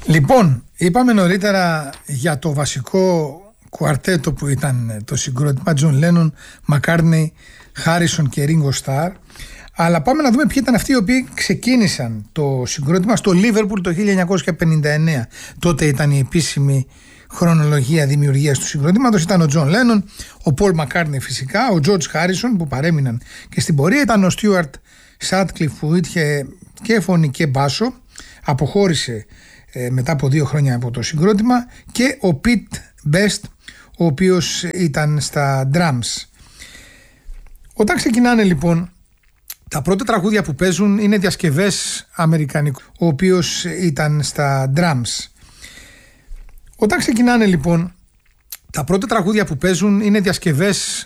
Λοιπόν, είπαμε νωρίτερα για το βασικό κουαρτέτο που ήταν το συγκρότημα John Lennon, McCartney, Harrison και Ringo Starr. Αλλά πάμε να δούμε ποιοι ήταν αυτοί οι οποίοι ξεκίνησαν το συγκρότημα στο Liverpool το 1959. Τότε ήταν η επίσημη χρονολογία δημιουργίας του συγκροτήματος. Ήταν ο John Lennon, ο Paul McCartney φυσικά, ο George Harrison που παρέμειναν και στην πορεία, ήταν ο Stuart Sutcliffe που είχε και φωνή και μπάσο, αποχώρησε μετά από 2 χρόνια από το συγκρότημα, και ο Pete Best, ο οποίος ήταν στα drums. Όταν ξεκινάνε λοιπόν, τα πρώτα τραγούδια που παίζουν είναι διασκευές αμερικανικού, ο οποίος ήταν στα drums. Όταν ξεκινάνε λοιπόν, τα πρώτα τραγούδια που παίζουν είναι διασκευές